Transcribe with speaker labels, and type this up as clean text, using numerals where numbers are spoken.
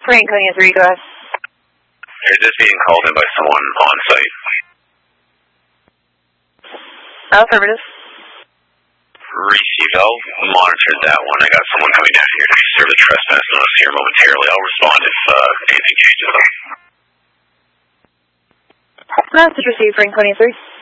Speaker 1: Franconia 3, go ahead.
Speaker 2: Is this being called in by someone on site?
Speaker 1: Affirmative.
Speaker 2: Received. I'll monitor that one. I got someone coming down here to serve the trespass notice here momentarily. I'll respond if anything changes.
Speaker 1: Message received, Franconia 3.